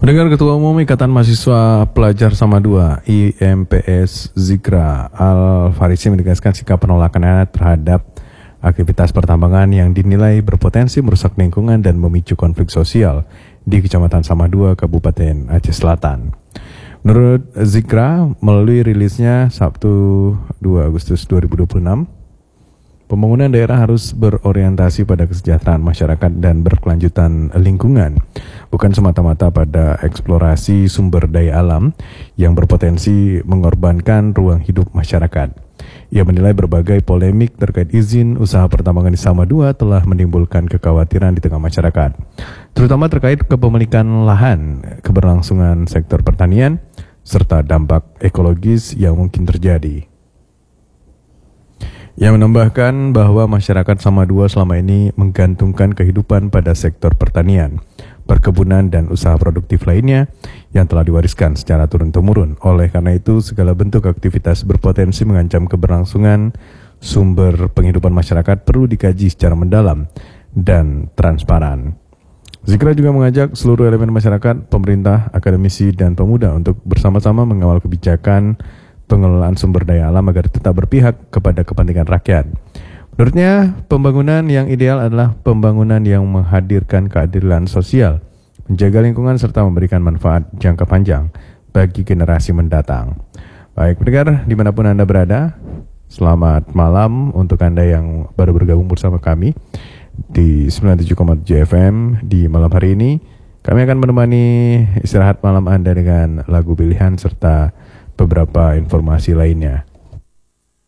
Pendengar, Ketua Umum Ikatan Mahasiswa Pelajar Sama 2 IMPS Zikra Al-Farisi menegaskan sikap penolakannya terhadap aktivitas pertambangan yang dinilai berpotensi merusak lingkungan dan memicu konflik sosial di Kecamatan Sama 2, Kabupaten Aceh Selatan. Menurut Zikra, melalui rilisnya Sabtu 2 Agustus 2026, pembangunan daerah harus berorientasi pada kesejahteraan masyarakat dan berkelanjutan lingkungan, bukan semata-mata pada eksplorasi sumber daya alam yang berpotensi mengorbankan ruang hidup masyarakat. Ia menilai berbagai polemik terkait izin usaha pertambangan di Sama 2 telah menimbulkan kekhawatiran di tengah masyarakat, terutama terkait kepemilikan lahan, keberlangsungan sektor pertanian, serta dampak ekologis yang mungkin terjadi. Yang menambahkan bahwa masyarakat Sama 2 selama ini menggantungkan kehidupan pada sektor pertanian, perkebunan, dan usaha produktif lainnya yang telah diwariskan secara turun-temurun. Oleh karena itu, segala bentuk aktivitas berpotensi mengancam keberlangsungan sumber penghidupan masyarakat perlu dikaji secara mendalam dan transparan. Zikra juga mengajak seluruh elemen masyarakat, pemerintah, akademisi, dan pemuda untuk bersama-sama mengawal kebijakan pengelolaan sumber daya alam agar tetap berpihak kepada kepentingan rakyat. Menurutnya, pembangunan yang ideal adalah pembangunan yang menghadirkan keadilan sosial, menjaga lingkungan, serta memberikan manfaat jangka panjang bagi generasi mendatang. Baik pendengar, dimanapun Anda berada, selamat malam untuk Anda yang baru bergabung bersama kami di 97,7 FM di malam hari ini. Kami akan menemani istirahat malam Anda dengan lagu pilihan serta beberapa informasi lainnya.